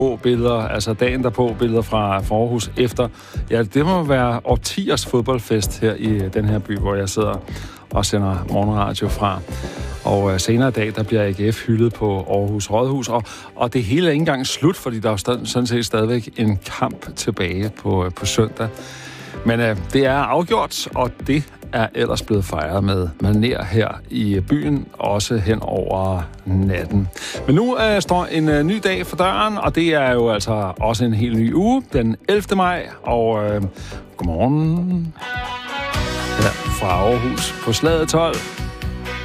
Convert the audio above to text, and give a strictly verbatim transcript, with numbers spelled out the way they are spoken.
billeder, altså dagen derpå billeder fra Aarhus efter. Ja, det må være årtiers fodboldfest her i den her by, hvor jeg sidder og sender morgenradio fra. Og øh, senere i dag, der bliver A G F hyldet på Aarhus Rådhus, og, og det hele er ikke engang slut, fordi der er st- sådan set stadigvæk en kamp tilbage på, øh, på søndag. Men øh, det er afgjort, og det er ellers blevet fejret med maner her i byen, også hen over natten. Men nu øh, står en øh, ny dag for døren, og det er jo altså også en helt ny uge, den ellevte maj, og øh, godmorgen her fra Aarhus på Slaget tolv.